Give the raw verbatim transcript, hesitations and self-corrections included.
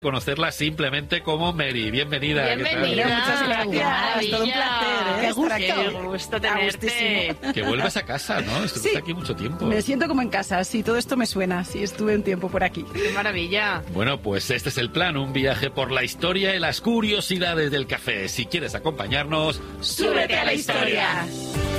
conocerla simplemente como Mary. Bienvenida. Bienvenida. Muchas gracias. Todo un placer, ¿eh? Qué gusto, Estar aquí. qué gusto tenerte. Que vuelvas a casa, ¿no? Estuviste Sí. aquí mucho tiempo. Me siento como en casa, sí, todo esto me suena. Sí, estuve un tiempo por aquí. Qué maravilla. Bueno, pues este es el plan, un viaje por la historia y las curiosidades del café. Si quieres acompañarnos, ¡Súbete a la historia!